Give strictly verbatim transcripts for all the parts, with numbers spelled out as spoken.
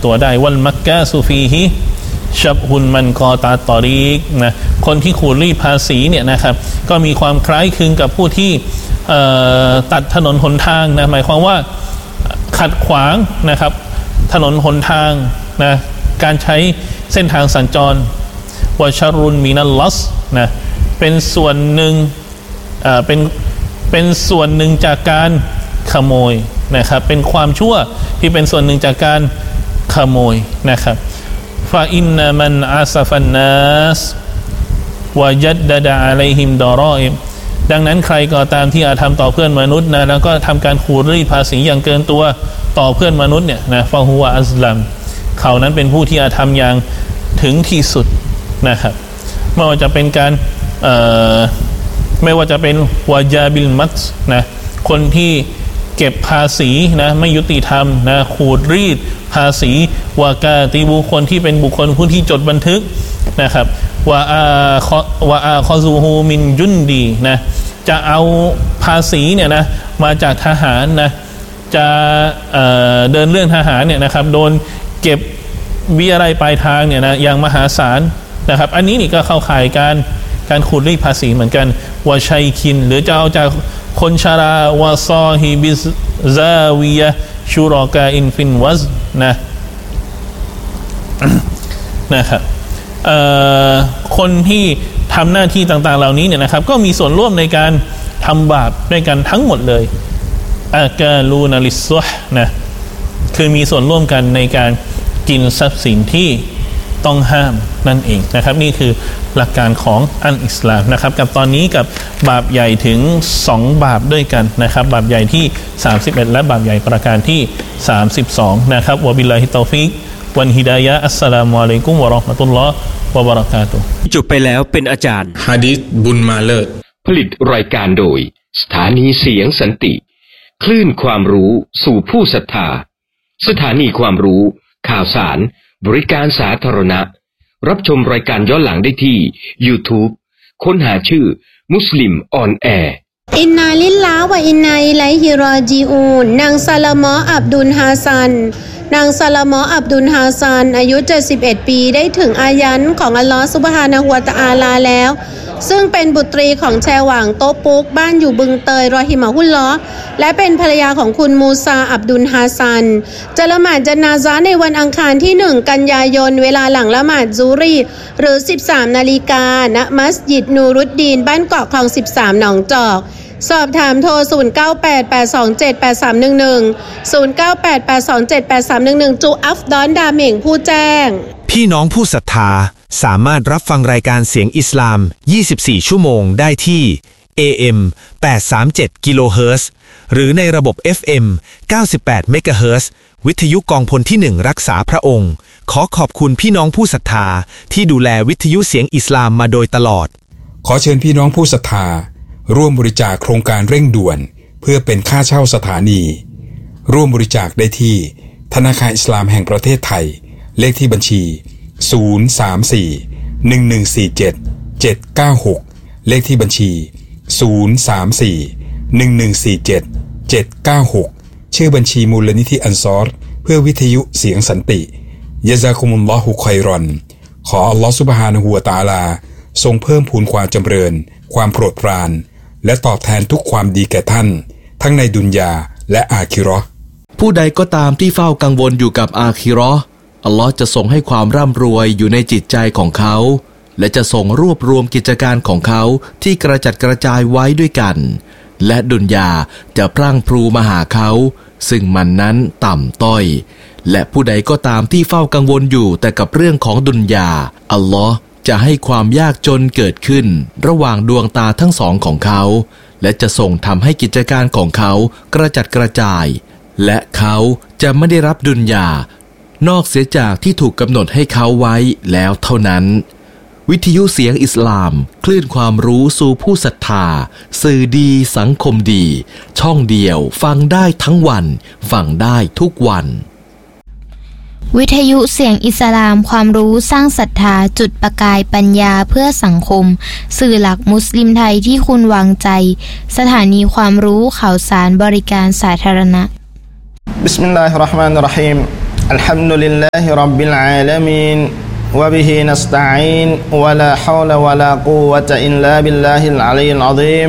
ตัวได้วัลมักกะซุฟีฮิชับฮุนมันกอตาตอรีกนะคนที่ขูดรีดภาษีเนี่ยนะครับก็มีความคล้ายคลึงกับผู้ที่ตัดถนนหนทางนะหมายความว่าขัดขวางนะครับถนนหนทางนะการใช้เส้นทางสัญจรวะชะรุนมินัลลัสนะเป็นส่วนหนึ่งอ่าเป็นเป็นส่วนหนึ่งจากการขโมยนะครับเป็นความชั่วที่เป็นส่วนหนึ่งจากการขโมยนะครับฟาอินนามันอาซฟันนัสวะยัดดะดะอะลัยฮิมดารออิมดังนั้นใครก็ตามที่อาธรรมต่อเพื่อนมนุษย์นะแล้วก็ทำการขูดรีดภาษีอย่างเกินตัวต่อเพื่อนมนุษย์เนี่ยนะฟาฮุวะอัซลัมเขานั้นเป็นผู้ที่อาธรรมอย่างถึงที่สุดนะครับไม่ว่าจะเป็นการเอ่อไม่ว่าจะเป็นวาจาบิลมัตนะคนที่เก็บภาษีนะไม่ยุติธรรมนะขูดรีดภาษีวากาติบุคคลที่เป็นบุคคลผู้ที่จดบันทึกนะครับวาอาวาอาคอซูฮูมินยุนดีนะจะเอาภาษีเนี่ยนะมาจากทหารนะจะเอ่อเดินเรื่องทหารเนี่ยนะครับโดนเก็บวิอะไรปลายทางเนี่ยนะอย่างมหาศาลนะครับอันนี้นี่ก็เข้าข่ายการการขูดรีดภาษีเหมือนกันวะชัยคินหรือจะเอาจากคนชาราวะซอฮิบิซาวิยะชูรอกาอินฟินวัซนะนะครับเอ่อคนที่ทำหน้าที่ต่างๆเหล่านี้เนี่ยนะครับก็มีส่วนร่วมในการทำบาปด้วยกันทั้งหมดเลยอากาลูนาลิสซุฮนะคือมีส่วนร่วมกันในการกินทรัพย์สินที่ต้องห้ามนั่นเองนะครับนี่คือหลักการของอันอิสลามนะครับกับตอนนี้กับบาปใหญ่ถึงสองบาปด้วยกันนะครับบาปใหญ่ที่สามสิบเอ็ดและบาปใหญ่ประการที่สามสิบสองนะครับวะบิลลาฮิตตอฟิกวันฮิดายะอัสสลามุอะลัยกุมวะเราะห์มะตุลลอฮ์วะบะเราะกาตุฮ์จบไปแล้วเป็นอาจารย์หะดีษบุญมาเลิศผลิตรายการโดยสถานีเสียงสันติคลื่นความรู้สู่ผู้ศรัทธาสถานีความรู้ข่าวสารบริการสาธารณะรับชมรายการย้อนหลังได้ที่ YouTube ค้นหาชื่อมุสลิมออนแอร์อินนาลิลลาฮ์วะอินนาอิลัยฮิรอญิอูนนางซาลามออับดุลฮาซันนางซาลามออับดุลฮาซันอายุเจ็ดสิบเอ็ดปีได้ถึงอายันของอัลลอฮฺซุบฮานะฮูวะตะอาลาแล้วซึ่งเป็นบุตรีของแชหว่างโตปุกบ้านอยู่บึงเตยรอฮิมะฮุลลอฮ์และเป็นภรรยาของคุณมูซาอับดุลฮาซันจะละหมาดญะนาซะห์ในวันอังคารที่หนึ่งกันยายนเวลาหลังละหมาดซุฮรีหรือ สิบสามนาฬิกา ณมัสยิดนูรุดดีนบ้านเกาะคลองสิบสามหนองจอกสอบถามโทรศูนย์ เก้า แปด แปด สอง เจ็ด แปด สาม หนึ่ง หนึ่ง ศูนย์ เก้า แปด แปด สอง เจ็ด แปด สาม หนึ่ง หนึ่งจูอัฟดอนดาเหม่งผู้แจ้งพี่น้องผู้ศรัทธาสามารถรับฟังรายการเสียงอิสลามยี่สิบสี่ชั่วโมงได้ที่ เอ เอ็ม แปดร้อยสามสิบเจ็ด กิโลเฮิรตซ์หรือในระบบ เอฟ เอ็ม เก้าสิบแปด เมกะเฮิรตซ์วิทยุกองพลที่หนึ่งรักษาพระองค์ขอขอบคุณพี่น้องผู้ศรัทธาที่ดูแลวิทยุเสียงอิสลามมาโดยตลอดขอเชิญพี่น้องผู้ศรัทธาร่วมบริจาคโครงการเร่งด่วนเพื่อเป็นค่าเช่าสถานีร่วมบริจาคได้ที่ธนาคารอิสลามแห่งประเทศไทยเลขที่บัญชีศูนย์ สาม สี่ หนึ่ง หนึ่ง สี่ เจ็ด เจ็ด เก้า หกเลขที่บัญชีศูนย์ สาม สี่ หนึ่ง หนึ่ง สี่ เจ็ด เจ็ด เก้า หกชื่อบัญชีมูลนิธิอันซอรเพื่อวิทยุเสียงสันติยะซากุมุลลอฮุค็อยรอนขออัลลอฮฺซุบฮานะฮูวะตะอาลาทรงเพิ่มพูนความจำเริญความโปรดปรานและตอบแทนทุกความดีแก่ท่านทั้งในดุนยาและอาคิเราะห์ผู้ใดก็ตามที่เฝ้ากังวลอยู่กับอาคิเราะห์อัลลอฮ์จะทรงให้ความร่ำรวยอยู่ในจิตใจของเขาและจะทรงรวบรวมกิจการของเขาที่กระจัดกระจายไว้ด้วยกันและดุนยาจะพรั่งพรูมาหาเขาซึ่งมันนั้นต่ำต้อยและผู้ใดก็ตามที่เฝ้ากังวลอยู่แต่กับเรื่องของดุนยาอัลลอฮ์จะให้ความยากจนเกิดขึ้นระหว่างดวงตาทั้งสองของเขาและจะส่งทำให้กิจการของเขากระจัดกระจายและเขาจะไม่ได้รับดุนยานอกเสียจากที่ถูกกำหนดให้เขาไว้แล้วเท่านั้นวิทยุเสียงอิสลามคลื่นความรู้สู่ผู้ศรัทธาสื่อดีสังคมดีช่องเดียวฟังได้ทั้งวันฟังได้ทุกวันวิทยุเสียงอิสลามความรู้สร้างศรัทธาจุดประกายปัญญาเพื่อสังคมสื่อหลักมุสลิมไทยที่คุณวางใจสถานีความรู้ข่าวสารบริการสาธารณะบิสมิลลาฮิรเราะห์มานิรเราะฮีม الحمد لله رب العالمين وبه نستعين ولا حول ولا قوة إلا بالله العلي العظيم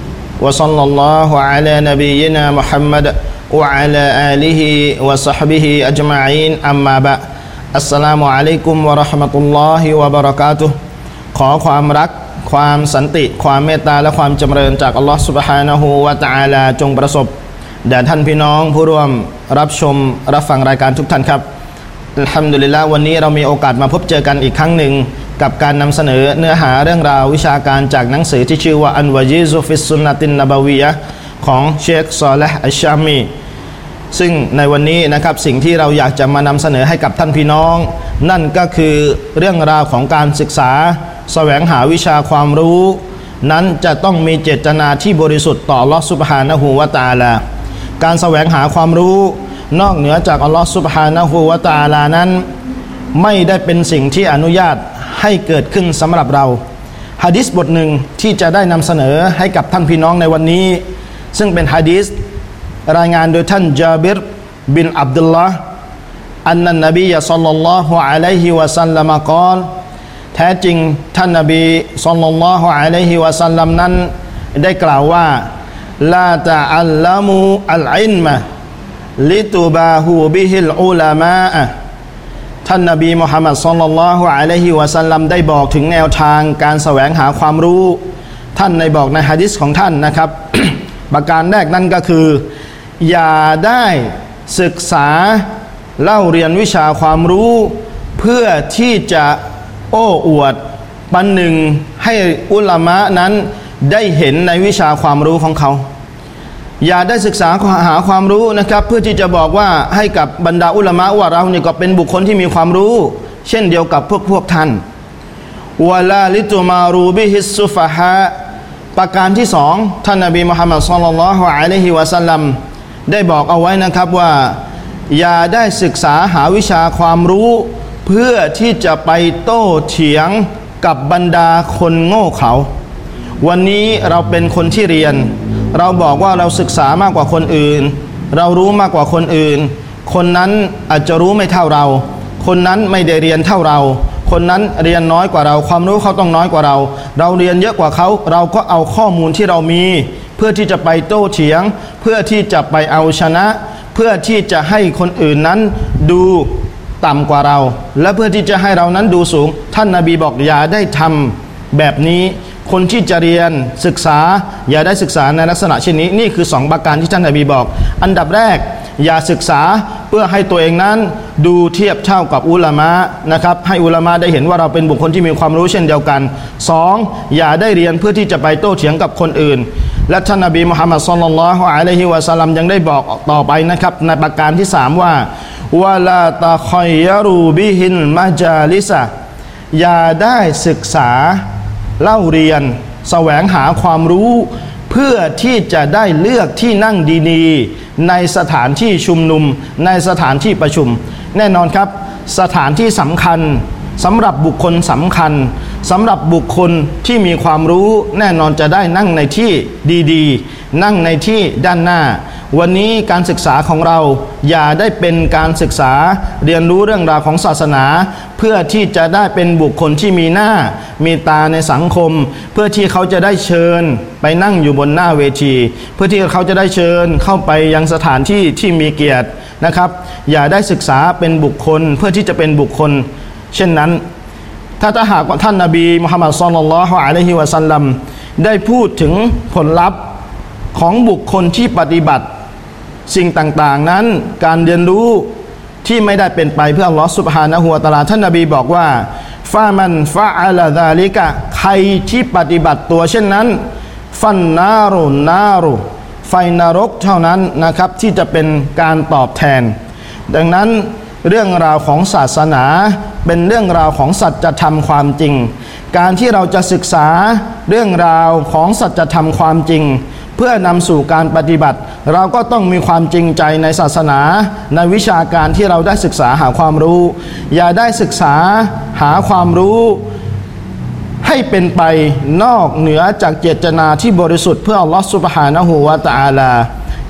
وصلى الله على نبينا محمد وعلى آله وصحبه أجمعين أما بعد السلام عليكم ورحمة الله وبركاته ขอความรักความสันติความเมตตาและความจำเริญจากอัลลอฮฺซุบฮานะฮูวะตะอาลาจงประสบแด่ท่านพี่น้องผู้ร่วมรับชมรับฟังรายการทุกท่านครับอัลฮัมดุลิลละห์วันนี้เรามีโอกาสมาพบเจอกันอีกครั้งหนึ่งกับการนำเสนอเนื้อหาเรื่องราววิชาการจากหนังสือที่ชื่อว่าอันวะญีซุฟิสซุนนะตินนบาวียะห์ของเชคซอลิห์อัชชามีซึ่งในวันนี้นะครับสิ่งที่เราอยากจะมานำเสนอให้กับท่านพี่น้องนั่นก็คือเรื่องราวของการศึกษาแสวงหาวิชาความรู้นั้นจะต้องมีเจตนาที่บริสุทธิ์ต่ออัลเลาะห์ซุบฮานะฮูวะตะอาลาการแสวงหาความรู้นอกเหนือจากอัลเลาะห์ซุบฮานะฮูวะตะอาลานั้นไม่ได้เป็นสิ่งที่อนุญาตให้เกิดขึ้นสำหรับเราหะดีษบทหนึ่งที่จะได้นำเสนอให้กับท่านพี่น้องในวันนี้ซึ่งเป็นหะดีษรายงานโดยท่านจาบิรบินอับดุลลาห์อันนันนบีศ็อลลัลลอฮุอะลัยฮิวะซัลลัมกล่าวแท้จริงท่านนบีศ็อลลัลลอฮุอะลัยฮิวะซัลลัมนั้นได้กล่าวว่าลาตะอัลลัมูอัลอิลมะลิตุบาฮูบิฮิลอุลามะท่านนบีมุฮัมมัดศ็อลลัลลอฮุอะลัยฮิวะซัลลัมได้บอกถึงแนวทางการแสวงหาความรู้ท่านในบอกในหะดีษของท่านนะครับ ประการแรกนั่นก็คืออย่าได้ศึกษาเล่าเรียนวิชาความรู้เพื่อที่จะโอ้อวดปันหนึ่งให้อุลามะนั้นได้เห็นในวิชาความรู้ของเขาอย่าได้ศึกษาหาความรู้นะครับเพื่อที่จะบอกว่าให้กับบรรดาอุลามะว่าเราเนี่ยก็เป็นบุคคลที่มีความรู้เช่นเดียวกับพวกพวกท่านวะลาลิตุมารูบิฮิสซุฟะฮะประการที่สองท่านนบีมุฮัมมัดศ็อลลัลลอฮุอะลัยฮิวะซัลลัมได้บอกเอาไว้นะครับว่าอย่าได้ศึกษาหาวิชาความรู้เพื่อที่จะไปโต้เถียงกับบรรดาคนโง่เขลาวันนี้เราเป็นคนที่เรียนเราบอกว่าเราศึกษามากกว่าคนอื่นเรารู้มากกว่าคนอื่นคนนั้นอาจจะรู้ไม่เท่าเราคนนั้นไม่ได้เรียนเท่าเราคนนั้นเรียนน้อยกว่าเราความรู้เขาต้องน้อยกว่าเราเราเรียนเยอะกว่าเขาเราก็เอาข้อมูลที่เรามีเพื่อที่จะไปโต้เถียงเพื่อที่จะไปเอาชนะเพื่อที่จะให้คนอื่นนั้นดูต่ำกว่าเราและเพื่อที่จะให้เรานั้นดูสูงท่านนบีบอกอย่าได้ทำแบบนี้คนที่จะเรียนศึกษาอย่าได้ศึกษาในลักษณะเช่นนี้นี่คือสองประการที่ท่านนบีบอกอันดับแรกอย่าศึกษาเพื่อให้ตัวเองนั้นดูเทียบเท่ากับอุลามะนะครับให้อุลามะได้เห็นว่าเราเป็นบุคคลที่มีความรู้เช่นเดียวกันสองอย่าได้เรียนเพื่อที่จะไปโต้เถียงกับคนอื่นและท่านนบีมุฮัมมัดศ็อลลัลลอฮุอะลัยฮิวะซัลลัมยังได้บอกต่อไปนะครับในประการที่สามว่าวะลาตะคอยยะรูบิฮิลมะจาลิซะอย่าได้ศึกษาเล่าเรียนแสวงหาความรู้เพื่อที่จะได้เลือกที่นั่งดีๆในสถานที่ชุมนุมในสถานที่ประชุมแน่นอนครับสถานที่สำคัญสำหรับบุคคลสำคัญสำหรับบุคคลที่มีความรู้แน่นอนจะได้นั่งในที่ดีๆนั่งในที่ด้านหน้าวันนี้การศึกษาของเราอย่าได้เป็นการศึกษาเรียนรู้เรื่องราวของศาสนาเพื่อที่จะได้เป็นบุคคลที่มีหน้ามีตาในสังคมเพื่อที่เขาจะได้เชิญไปนั่งอยู่บนหน้าเวทีเพื่อที่เขาจะได้เชิญเข้าไปยังสถานที่ที่มีเกียรตินะครับอย่าได้ศึกษาเป็นบุคคลเพื่อที่จะเป็นบุคคลเช่นนั้นถ้าถ้าหากว่าท่านนบีมุฮัมมัดศ็อลลัลลอฮุอะลัยฮิวะซัลลัมได้พูดถึงผลลัพธ์ของบุคคลที่ปฏิบัติสิ่งต่างๆนั้นการเรียนรู้ที่ไม่ได้เป็นไปเพื่ออัลลอฮฺซุบฮานะฮูวะตะอาลาท่านนบีบอกว่าฟามันฟะอะลาซาลิกะใครที่ปฏิบัติตัวเช่นนั้นฟันนารุนารุไฟนรกเท่านั้นนะครับที่จะเป็นการตอบแทนดังนั้นเรื่องราวของศาสนาเป็นเรื่องราวของสัจธรรมความจริงการที่เราจะศึกษาเรื่องราวของสัจธรรมความจริงเพื่อนำสู่การปฏิบัติเราก็ต้องมีความจริงใจในศาสนาในวิชาการที่เราได้ศึกษาหาความรู้อย่าได้ศึกษาหาความรู้ให้เป็นไปนอกเหนือจากเจตนาที่บริสุทธิ์เพื่ออัลลอฮฺซุบฮานะฮูวะตะอาลา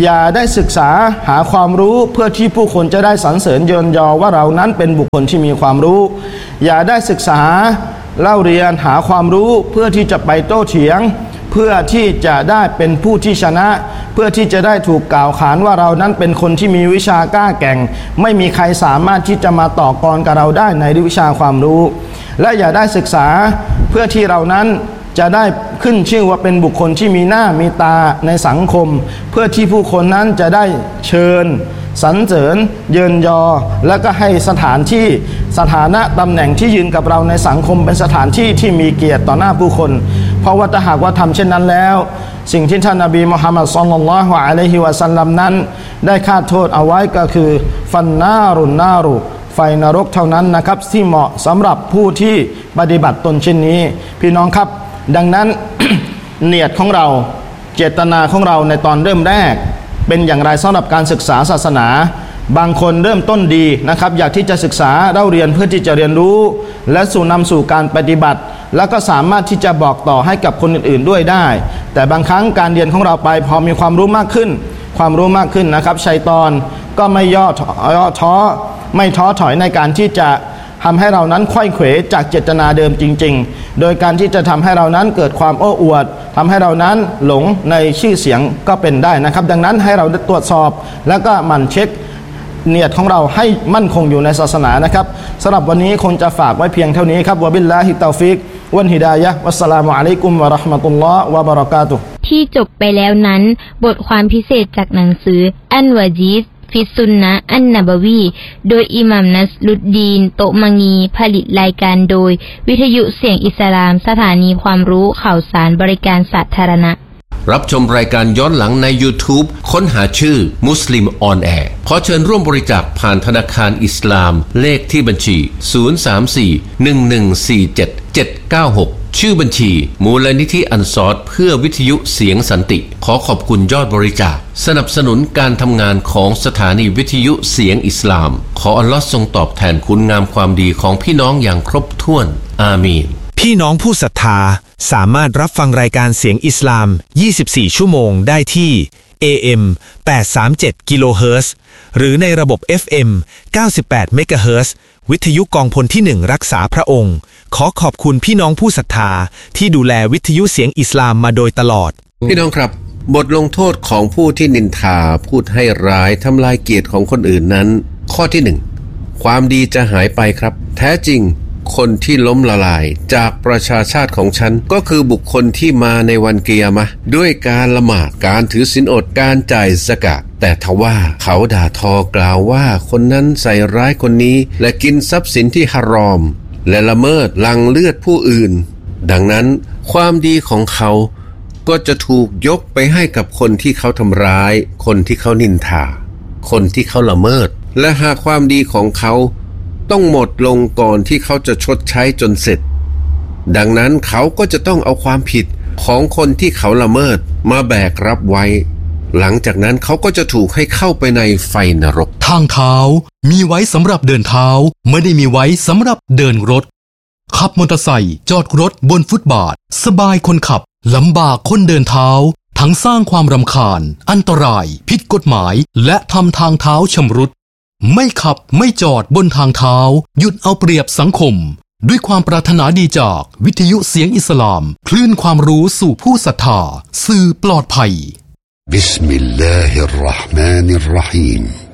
อย่าได้ศึกษาหาความรู้เพื่อที่ผู้คนจะได้สรรเสริญเยินยอว่าเรานั้นเป็นบุคคลที่มีความรู้อย่าได้ศึกษาเล่าเรียนหาความรู้เพื่อที่จะไปโต้เถียงเพื่อที่จะได้เป็นผู้ที่ชนะเพื่อที่จะได้ถูกกล่าวขานว่าเรานั้นเป็นคนที่มีวิชากล้าแกร่งไม่มีใครสามารถที่จะมาต่อกรกับเราได้ในวิชาความรู้และอย่าได้ศึกษาเพื่อที่เรานั้นจะได้ขึ้นชื่อว่าเป็นบุคคลที่มีหน้ามีตาในสังคมเพื่อที่ผู้คนนั้นจะได้เชิญสรรเสริญเยินยอและก็ให้สถานที่สถานะตำแหน่งที่ยืนกับเราในสังคมเป็นสถานที่ที่มีเกียรติต่อหน้าผู้คนเพราะว่าถ้าหากว่าทำเช่นนั้นแล้วสิ่งที่ท่านนบีมุฮัมมัดศ็อลลัลลอฮุอะลัยฮิวะซัลลัมนั้นได้คาดโทษเอาไว้ก็คือฟันนารุนนารุไฟนรกเท่านั้นนะครับที่เหมาะสำหรับผู้ที่ปฏิบัติตนเช่นนี้พี่น้องครับดังนั้น เนียดของเราเจตนาของเราในตอนเริ่มแรกเป็นอย่างไรสำหรับการศึกษาศาสนาบางคนเริ่มต้นดีนะครับอยากที่จะศึกษาเล่าเรียนเพื่อที่จะเรียนรู้และสู่นำสู่การปฏิบัติแล้วก็สามารถที่จะบอกต่อให้กับคนอื่นๆด้วยได้แต่บางครั้งการเรียนของเราไปพอมีความรู้มากขึ้นความรู้มากขึ้นนะครับชัยฏอนก็ไม่ย่อท้อไม่ท้อถอยในการที่จะทำให้เรานั้นไขว้เขวจากเจตนาเดิมจริงๆโดยการที่จะทำให้เรานั้นเกิดความโอ้อวดทำให้เรานั้นหลงในชื่อเสียงก็เป็นได้นะครับดังนั้นให้เราตรวจสอบแล้วก็หมั่นเช็คเนียดของเราให้มั่นคงอยู่ในศาสนานะครับสำหรับวันนี้คงจะฝากไว้เพียงเท่านี้ครับวะบิลลาฮิตตอฟิกวันฮิดายะฮ์วัสสลามุอะลัยกุมวะเราะห์มะตุลลอฮ์วะบะเราะกาตุฮ์ที่จบไปแล้วนั้นบทความพิเศษจากหนังสืออันวะจีซฟิซุนนะอันนบวีโดยอิหม่ามนัสรุดดีนโตมังีผลิตรายการโดยวิทยุเสียงอิสลามสถานีความรู้ข่าวสารบริการสาธารณะรับชมรายการย้อนหลังใน YouTube ค้นหาชื่อมุสลิมออนแอร์ขอเชิญร่วมบริจาคผ่านธนาคารอิสลามเลขที่บัญชีศูนย์ สาม สี่ หนึ่ง หนึ่ง สี่ เจ็ด เจ็ด เก้า หกชื่อบัญชีมูลนิธิอันซอรเพื่อวิทยุเสียงสันติขอขอบคุณยอดบริจาคสนับสนุนการทำงานของสถานีวิทยุเสียงอิสลามขออัลลอฮ์ทรงตอบแทนคุณงามความดีของพี่น้องอย่างครบถ้วนอามีนพี่น้องผู้ศรัทธาสามารถรับฟังรายการเสียงอิสลามยี่สิบสี่ชั่วโมงได้ที่ เอ เอ็ม แปดร้อยสามสิบเจ็ด กิโลเฮิรตซ์หรือในระบบ เอฟ เอ็ม เก้าสิบแปด เมกะเฮิรตซ์วิทยุกองพลที่หนึ่งรักษาพระองค์ขอขอบคุณพี่น้องผู้ศรัทธาที่ดูแลวิทยุเสียงอิสลามมาโดยตลอดพี่น้องครับบทลงโทษของผู้ที่นินทาพูดให้ร้ายทำลายเกียรติของคนอื่นนั้นข้อที่หนึ่งความดีจะหายไปครับแท้จริงคนที่ล้มละลายจากประชาชาติของฉันก็คือบุคคลที่มาในวันกิยามะห์ด้วยการละหมาดการถือศีลอดการจ่ายซะกาตแต่ทว่าเขาด่าทอกล่าวว่าคนนั้นใส่ร้ายคนนี้และกินทรัพย์สินที่ฮารอมและละเมิดหลั่งเลือดผู้อื่นดังนั้นความดีของเขาก็จะถูกยกไปให้กับคนที่เขาทำร้ายคนที่เขานินทาคนที่เขาละเมิดและหากความดีของเขาต้องหมดลงก่อนที่เขาจะชดใช้จนเสร็จดังนั้นเขาก็จะต้องเอาความผิดของคนที่เขาละเมิดมาแบกรับไว้หลังจากนั้นเขาก็จะถูกให้เข้าไปในไฟนรกทางเท้ามีไว้สำหรับเดินเท้าไม่ได้มีไว้สำหรับเดินรถขับมอเตอร์ไซค์จอดรถบนฟุตบาทสบายคนขับลำบากคนเดินเท้าทั้งสร้างความรำคาญอันตรายผิดกฎหมายและทำทางเท้าชำรุดไม่ขับไม่จอดบนทางเท้าหยุดเอาเปรียบสังคมด้วยความปรารถนาดีจากวิทยุเสียงอิสลามคลื่นความรู้สู่ผู้ศรัทธาสื่อปลอดภัยบิสมิลลาฮิรเราะห์มานิรเราะฮีม